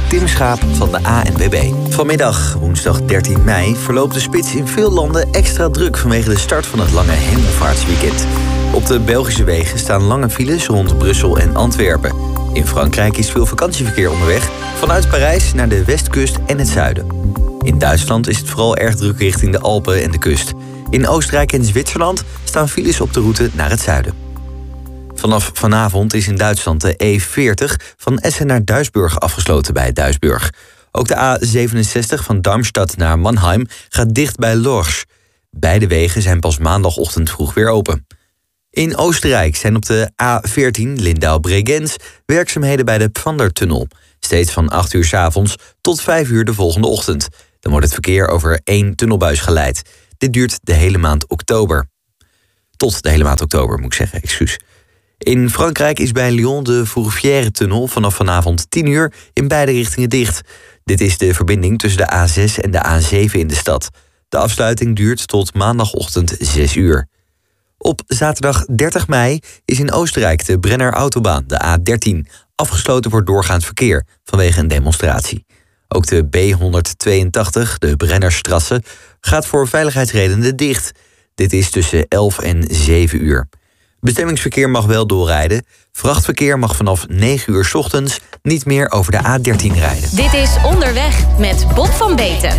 Tim Schaap van de ANWB. Vanmiddag, woensdag 13 mei, verloopt de spits in veel landen extra druk vanwege de start van het lange hemelvaartsweekend. Op de Belgische wegen staan lange files rond Brussel en Antwerpen. In Frankrijk is veel vakantieverkeer onderweg, vanuit Parijs naar de westkust en het zuiden. In Duitsland is het vooral erg druk richting de Alpen en de kust. In Oostenrijk en Zwitserland staan files op de route naar het zuiden. Vanaf vanavond is in Duitsland de E40 van Essen naar Duisburg afgesloten bij Duisburg. Ook de A67 van Darmstadt naar Mannheim gaat dicht bij Lorsch. Beide wegen zijn pas maandagochtend vroeg weer open. In Oostenrijk zijn op de A14 Lindau-Bregenz werkzaamheden bij de Pfandertunnel. Steeds van 8 uur 's avonds tot 5 uur de volgende ochtend. Dan wordt het verkeer over 1 tunnelbuis geleid. Dit duurt de hele maand oktober. Tot de hele maand oktober, moet ik zeggen, excuus. In Frankrijk is bij Lyon de Fourvière-tunnel vanaf vanavond 10 uur in beide richtingen dicht. Dit is de verbinding tussen de A6 en de A7 in de stad. De afsluiting duurt tot maandagochtend 6 uur. Op zaterdag 30 mei is in Oostenrijk de Brenner Autobaan, de A13, afgesloten voor doorgaand verkeer vanwege een demonstratie. Ook de B182, de Brennerstrasse, gaat voor veiligheidsredenen dicht. Dit is tussen 11 en 7 uur. Bestemmingsverkeer mag wel doorrijden. Vrachtverkeer mag vanaf 9 uur 's ochtends niet meer over de A13 rijden. Dit is Onderweg met Bob van Beten.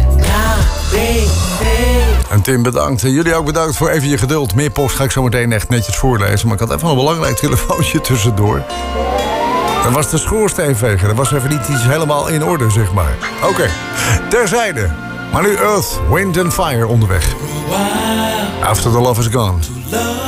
En Tim, bedankt. En jullie ook bedankt voor even je geduld. Meer post ga ik zo meteen echt netjes voorlezen. Maar ik had even een belangrijk telefoontje tussendoor. Dat was de schoorsteenveger. Dat was even niet iets helemaal in orde, zeg maar. Oké, terzijde. Maar nu Earth, Wind and Fire onderweg. After the Love is Gone.